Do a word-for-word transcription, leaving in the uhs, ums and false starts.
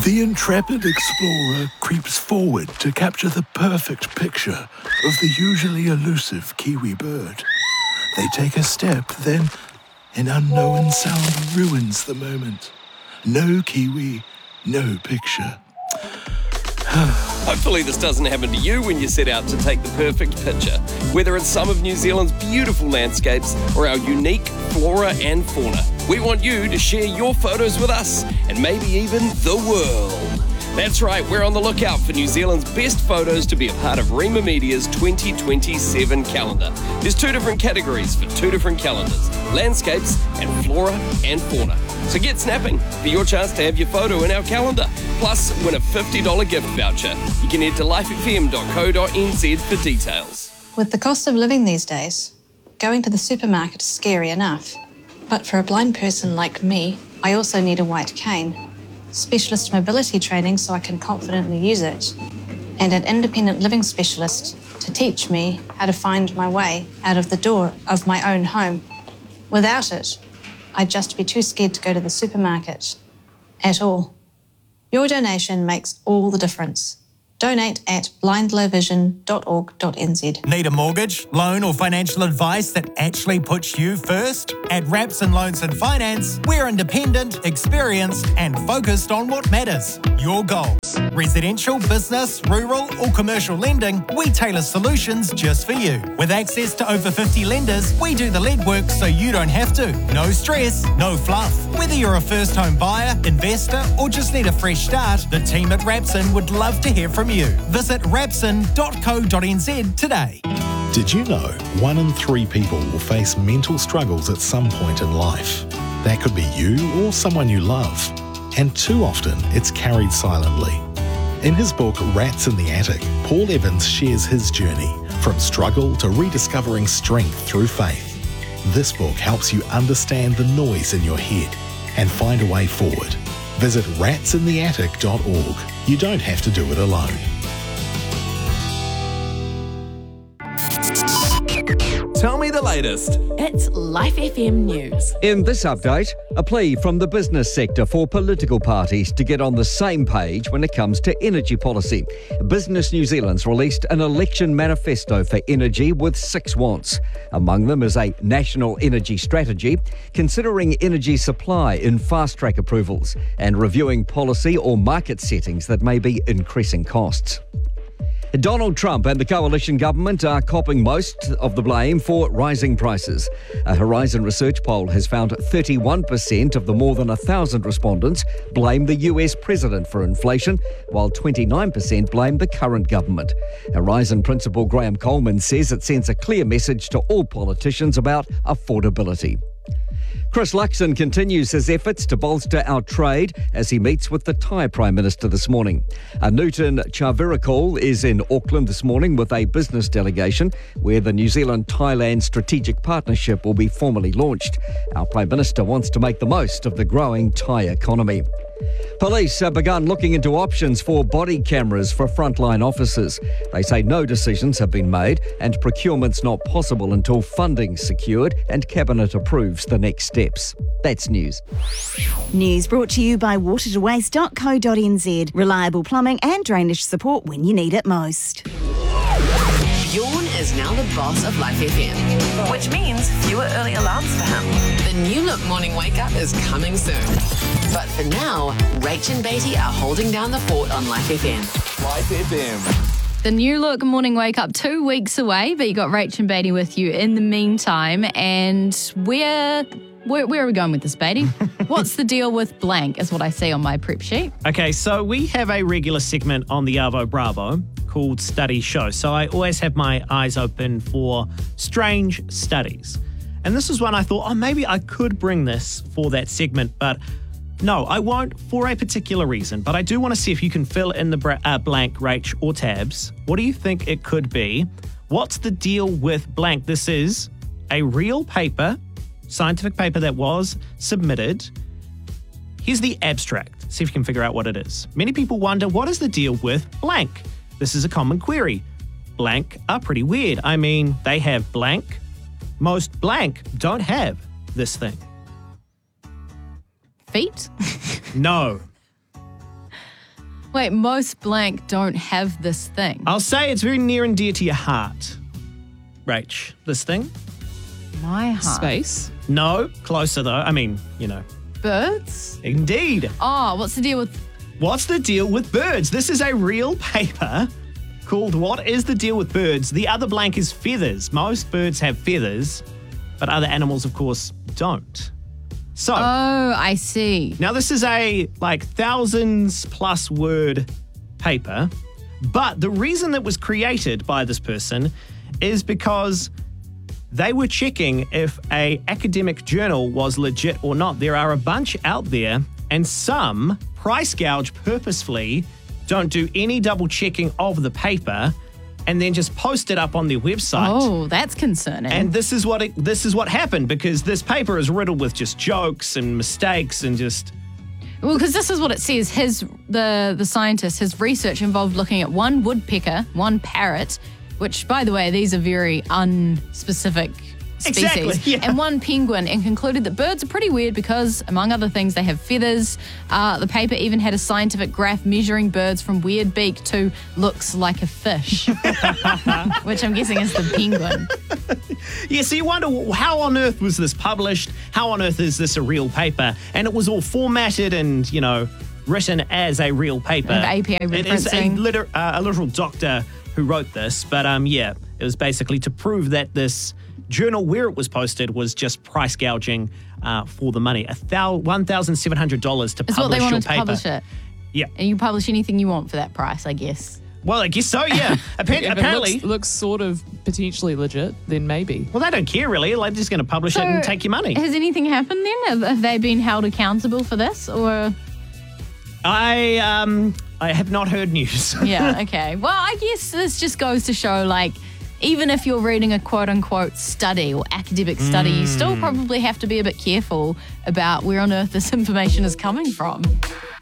The intrepid explorer creeps forward to capture the perfect picture of the usually elusive kiwi bird. They take a step, then an unknown sound ruins the moment. No kiwi, no picture. Hopefully this doesn't happen to you when you set out to take the perfect picture, whether it's some of New Zealand's beautiful landscapes or our unique flora and fauna. We want you to share your photos with us and maybe even the world. That's right, we're on the lookout for New Zealand's best photos to be a part of Rima Media's twenty twenty-seven calendar. There's two different categories for two different calendars, landscapes and flora and fauna. So get snapping for your chance to have your photo in our calendar. Plus, win a fifty dollars gift voucher. You can head to life f m dot co dot n z for details. With the cost of living these days, going to the supermarket is scary enough. But for a blind person like me, I also need a white cane, specialist mobility training so I can confidently use it, and an independent living specialist to teach me how to find my way out of the door of my own home. Without it, I'd just be too scared to go to the supermarket at all. Your donation makes all the difference. Donate at blind low vision dot org dot n z. Need a mortgage, loan or financial advice that actually puts you first? At Rapson Loans and Finance, we're independent, experienced and focused on what matters, your goals. Residential, business, rural or commercial lending, we tailor solutions just for you. With access to over fifty lenders, we do the legwork so you don't have to. No stress, no fluff. Whether you're a first home buyer, investor or just need a fresh start, the team at Rapson would love to hear from you. Visit rapson dot co dot n z today. Did you know one in three people will face mental struggles at some point in life? That could be you or someone you love. And too often, it's carried silently. In his book, Rats in the Attic, Paul Evans shares his journey from struggle to rediscovering strength through faith. This book helps you understand the noise in your head and find a way forward. Visit rats in the attic dot org. You don't have to do it alone. Tell me the latest. It's Life F M News. In this update, a plea from the business sector for political parties to get on the same page when it comes to energy policy. Business New Zealand's released an election manifesto for energy with six wants. Among them is a national energy strategy, considering energy supply in fast-track approvals, and reviewing policy or market settings that may be increasing costs. Donald Trump and the coalition government are copping most of the blame for rising prices. A Horizon research poll has found thirty-one percent of the more than one thousand respondents blame the U S president for inflation, while twenty-nine percent blame the current government. Horizon principal Graham Coleman says it sends a clear message to all politicians about affordability. Chris Luxon continues his efforts to bolster our trade as he meets with the Thai Prime Minister this morning. Anutin Charnvirakul is in Auckland this morning with a business delegation where the New Zealand-Thailand strategic partnership will be formally launched. Our Prime Minister wants to make the most of the growing Thai economy. Police have begun looking into options for body cameras for frontline officers. They say no decisions have been made and procurement's not possible until funding's secured and Cabinet approves the next steps. That's news. News brought to you by water to waste dot co dot n z. Reliable plumbing and drainage support when you need it most. Bjorn is now the boss of Life F M, which means fewer early alarms for him. The New Look morning wake up is coming soon. But for now, Rach and Beatty are holding down the fort on Life F M. Life F M. The New Look morning wake up two weeks away, but you got Rach and Beatty with you in the meantime. And where, where, where are we going with this, Beatty? What's the deal with blank is what I see on my prep sheet. Okay, so we have a regular segment on the Arvo Bravo called Study Show. So I always have my eyes open for strange studies. And this is one I thought, oh, maybe I could bring this for that segment, but no, I won't for a particular reason. But I do want to see if you can fill in the bra- uh, blank, Rach, or Tabs. What do you think it could be? What's the deal with blank? This is a real paper, scientific paper that was submitted. Here's the abstract. See if you can figure out what it is. Many people wonder, what is the deal with blank? This is a common query. Blank are pretty weird. I mean, they have blank. Most blank don't have this thing. Feet? No. Wait, most blank don't have this thing. I'll say it's very near and dear to your heart. Rach, this thing? My heart. Space. No, closer though. I mean, you know. Birds? Indeed. Oh, what's the deal with... What's the deal with birds? This is a real paper called What is the Deal with Birds? The other blank is feathers. Most birds have feathers, but other animals, of course, don't. So... Oh, I see. Now, this is a, like, thousands plus word paper, but the reason that was created by this person is because they were checking if a academic journal was legit or not. There are a bunch out there, and some price gouge purposefully, don't do any double checking of the paper, and then just post it up on their website. Oh, that's concerning. And this is what it, this is what happened, because this paper is riddled with just jokes and mistakes and just... Well, because this is what it says. His the the scientist, his research involved looking at one woodpecker, one parrot, which, by the way, these are very unspecific species, Exactly, yeah. and one penguin, and concluded that birds are pretty weird because, among other things, they have feathers. Uh, the paper even had a scientific graph measuring birds from weird beak to looks like a fish, which I'm guessing is the penguin. Yeah, so you wonder, how on earth was this published? How on earth is this a real paper? And it was all formatted and, you know, written as a real paper. Of A P A It is a, referencing. liter- uh, a literal doctor who wrote this. But, um, yeah, it was basically to prove that this journal where it was posted was just price gouging uh, for the money. A thou- one thousand seven hundred dollars to It's what publish they your wanted to paper. publish it. Yeah. And you publish anything you want for that price, I guess. Well, I guess so, yeah. Appa- If apparently... it looks, looks sort of potentially legit, then maybe. Well, they don't care, really. They're just going to publish So, it and take your money. Has anything happened then? Have, have they been held accountable for this, or...? I um I have not heard news. Yeah, okay. Well, I guess this just goes to show, like, even if you're reading a quote-unquote study or academic study, you still probably have to be a bit careful about where on earth this information is coming from.